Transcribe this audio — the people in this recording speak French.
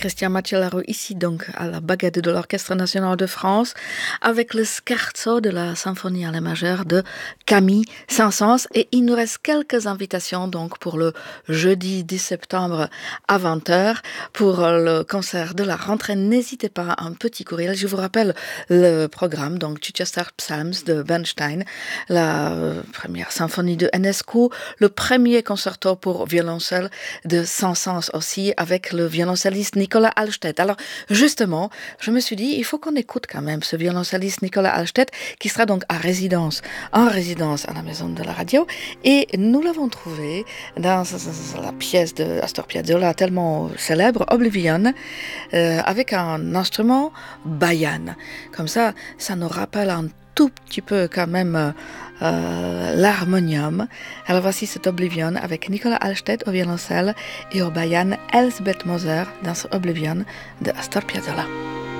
Christian Macellaro ici donc à la baguette de l'Orchestre National de France avec le scherzo de la symphonie à la majeure de Camille Saint-Saëns et il nous reste quelques invitations donc pour le jeudi 10 septembre à 20h pour le concert de la rentrée. N'hésitez pas, un petit courriel. Je vous rappelle le programme, donc Chichester Psalms de Bernstein, la première symphonie de Enescu, le premier concerto pour violoncelle de Saint-Saëns aussi avec le violoncelliste Nicolas Alstedt. Alors justement, je me suis dit, il faut qu'on écoute quand même ce violoncelliste Nicolas Alstedt qui sera donc en résidence à la maison de la radio et nous l'avons trouvé dans la pièce de Astor Piazzolla tellement célèbre, Oblivion, avec un instrument bayan. Comme ça nous rappelle un tout petit peu quand même l'harmonium. Alors voici cet Oblivion avec Nicolas Alstedt au violoncelle et au bayan Elsbeth Moser dans ce Oblivion de Astor Piazzolla.